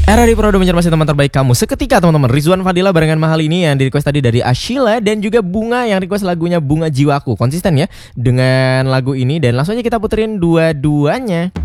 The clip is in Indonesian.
Era di Prodo masih teman terbaik kamu seketika teman-teman. Rizwan Fadila barengan Mahal ini yang di request tadi dari Ashila dan juga Bunga yang request lagunya Bunga Jiwaku. Konsisten ya dengan lagu ini dan langsung aja kita puterin dua-duanya.